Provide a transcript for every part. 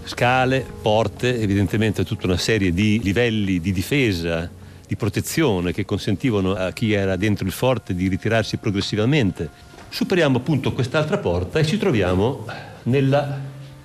scale, porte, evidentemente tutta una serie di livelli di difesa, di protezione che consentivano a chi era dentro il forte di ritirarsi progressivamente. Superiamo appunto quest'altra porta e ci troviamo nella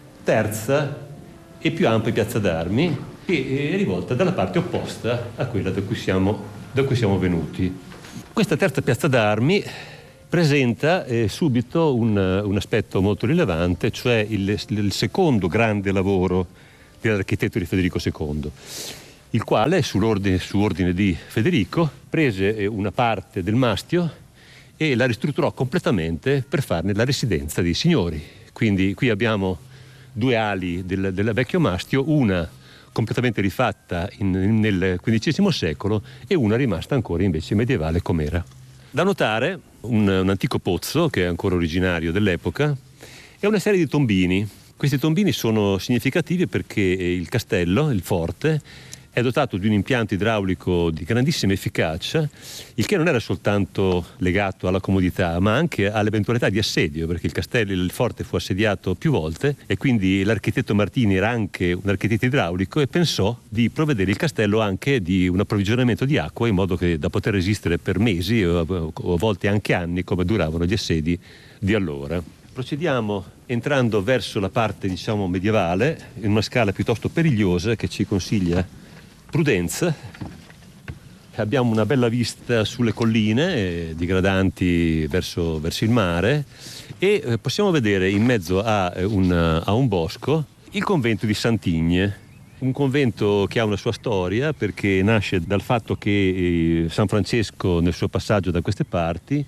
terza e più ampia piazza d'armi, che è rivolta dalla parte opposta a quella da cui siamo venuti. Questa terza piazza d'armi presenta subito un aspetto molto rilevante, cioè il secondo grande lavoro dell'architetto di Federico II, il quale, su ordine di Federico, prese una parte del mastio e la ristrutturò completamente per farne la residenza dei signori. Quindi qui abbiamo due ali del vecchio mastio, una completamente rifatta nel XV secolo e una rimasta ancora invece medievale com'era. Da notare un antico pozzo che è ancora originario dell'epoca e una serie di tombini. Questi tombini sono significativi perché il castello, il forte, è dotato di un impianto idraulico di grandissima efficacia, il che non era soltanto legato alla comodità, ma anche all'eventualità di assedio, perché il forte fu assediato più volte e quindi l'architetto Martini era anche un architetto idraulico e pensò di provvedere il castello anche di un approvvigionamento di acqua in modo che da poter resistere per mesi o a volte anche anni come duravano gli assedi di allora. Procediamo entrando verso la parte, diciamo, medievale, in una scala piuttosto perigliosa che ci consiglia prudenza. Abbiamo una bella vista sulle colline digradanti verso il mare e possiamo vedere in mezzo a un bosco il convento di Sant'Igne, un convento che ha una sua storia perché nasce dal fatto che San Francesco nel suo passaggio da queste parti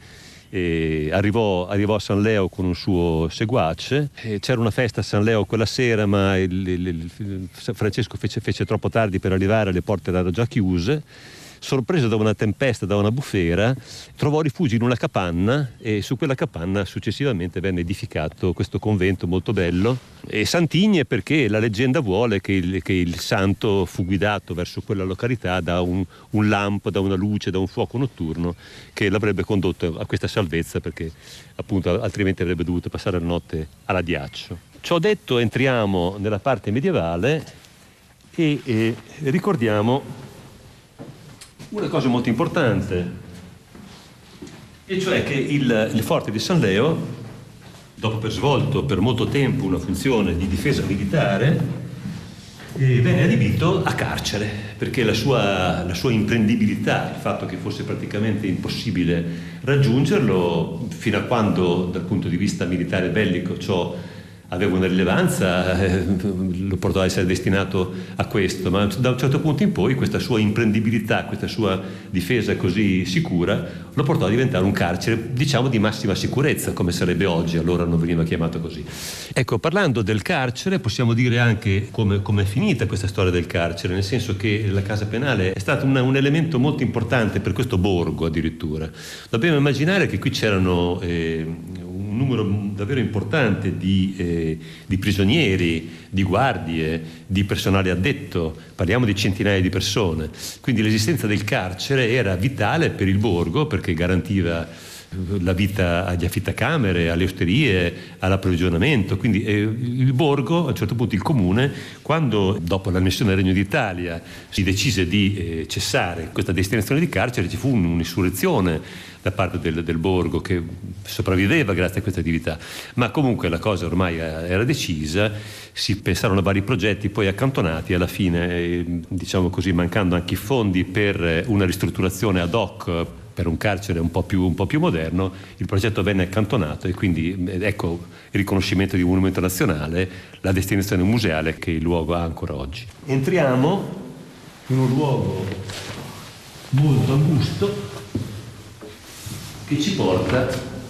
arrivò a San Leo con un suo seguace. C'era una festa a San Leo quella sera, ma Francesco fece troppo tardi per arrivare, le porte erano già chiuse. Sorpreso da una tempesta, da una bufera, trovò rifugio in una capanna e su quella capanna successivamente venne edificato questo convento molto bello. E Sant'Igne perché la leggenda vuole che il santo fu guidato verso quella località da un lampo, da una luce, da un fuoco notturno che l'avrebbe condotto a questa salvezza, perché appunto altrimenti avrebbe dovuto passare la notte all'addiaccio. Ciò detto, entriamo nella parte medievale e ricordiamo una cosa molto importante, e cioè che il forte di San Leo, dopo aver svolto per molto tempo una funzione di difesa militare, venne adibito a carcere, perché la sua imprendibilità, il fatto che fosse praticamente impossibile raggiungerlo, fino a quando dal punto di vista militare bellico ciò aveva una rilevanza, lo portò a essere destinato a questo, ma da un certo punto in poi questa sua imprendibilità, questa sua difesa così sicura lo portò a diventare un carcere, diciamo, di massima sicurezza, come sarebbe oggi, allora non veniva chiamato così. Ecco, parlando del carcere possiamo dire anche come è finita questa storia del carcere, nel senso che la casa penale è stato un elemento molto importante per questo borgo addirittura. Dobbiamo immaginare che qui c'erano un numero davvero importante di prigionieri, di guardie, di personale addetto, parliamo di centinaia di persone. Quindi l'esistenza del carcere era vitale per il borgo perché garantiva la vita agli affittacamere, alle osterie, all'approvvigionamento. Quindi il borgo, a un certo punto il comune, quando dopo l'annessione del Regno d'Italia si decise di cessare questa destinazione di carcere, ci fu un'insurrezione da parte del borgo che sopravviveva grazie a questa attività, ma comunque la cosa ormai era decisa, si pensarono a vari progetti poi accantonati, alla fine diciamo così, mancando anche i fondi per una ristrutturazione ad hoc per un carcere un po' più moderno, il progetto venne accantonato e quindi ecco il riconoscimento di monumento nazionale, la destinazione museale che il luogo ha ancora oggi. Entriamo in un luogo molto angusto che ci porta,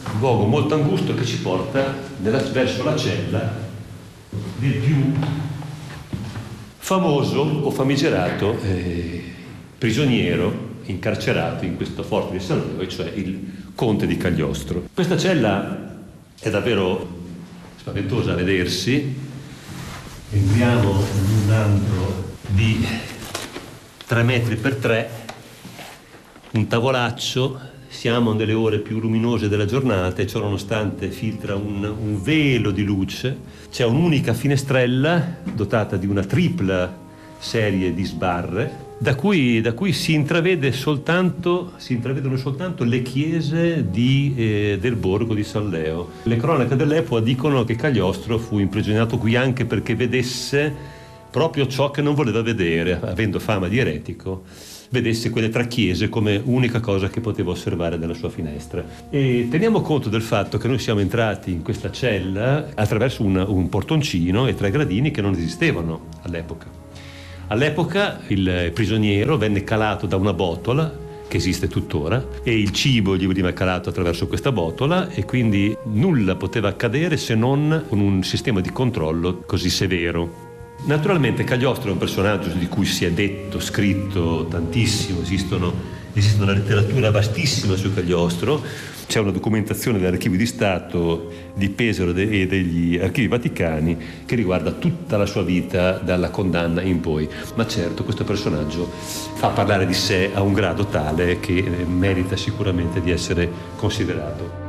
verso la cella del più famoso o famigerato prigioniero incarcerato in questo forte di San Leo, e cioè il conte di Cagliostro. Questa cella è davvero spaventosa a vedersi. Entriamo in un antro di 3 metri per 3, un tavolaccio, Siamo nelle ore più luminose della giornata e ciò nonostante filtra un velo di luce. C'è un'unica finestrella dotata di una tripla serie di sbarre da cui si intravedono soltanto le chiese del borgo di San Leo. Le cronache dell'epoca dicono che Cagliostro fu imprigionato qui anche perché vedesse proprio ciò che non voleva vedere, avendo fama di eretico, vedesse quelle tre chiese come unica cosa che poteva osservare dalla sua finestra. E teniamo conto del fatto che noi siamo entrati in questa cella attraverso un portoncino e 3 gradini che non esistevano all'epoca. All'epoca il prigioniero venne calato da una botola che esiste tuttora e il cibo gli veniva calato attraverso questa botola e quindi nulla poteva accadere se non con un sistema di controllo così severo. Naturalmente Cagliostro è un personaggio di cui si è detto, scritto tantissimo, esiste una letteratura vastissima su Cagliostro, c'è una documentazione dell'Archivio di Stato di Pesaro e degli Archivi Vaticani che riguarda tutta la sua vita dalla condanna in poi, ma certo questo personaggio fa parlare di sé a un grado tale che merita sicuramente di essere considerato.